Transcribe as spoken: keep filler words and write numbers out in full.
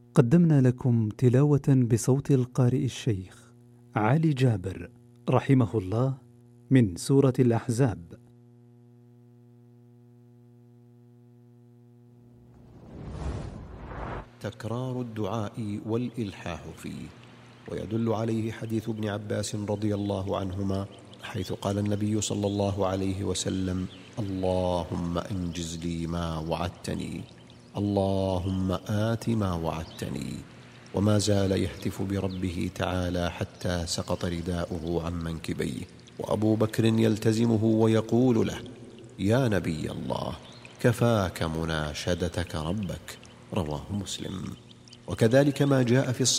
قدمنا لكم تلاوة بصوت القارئ الشيخ علي جابر رحمه الله من سورة الأحزاب. تكرار الدعاء والإلحاح فيه. ويدل عليه حديث ابن عباس رضي الله عنهما، حيث قال النبي صلى الله عليه وسلم: اللهم أنجز لي ما وعدتني، اللهم آت ما وعدتني. وما زال يهتف بربه تعالى حتى سقط رداؤه عن منكبيه، وأبو بكر يلتزمه ويقول له: يا نبي الله، كفاك مناشدتك ربك. رواه مسلم. وكذلك ما جاء في الصحيح